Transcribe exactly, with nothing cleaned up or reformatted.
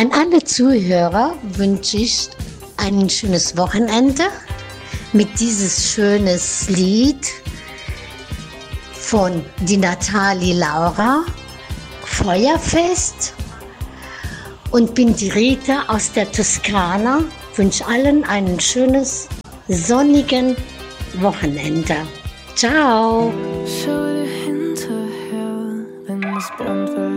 An alle Zuhörer wünsche ich ein schönes Wochenende mit dieses schönes Lied von die Nathalie Laura, Feuerfest. Und bin die Rita aus der Toskana. Wünsche allen ein schönes, sonnigen Wochenende. Ciao!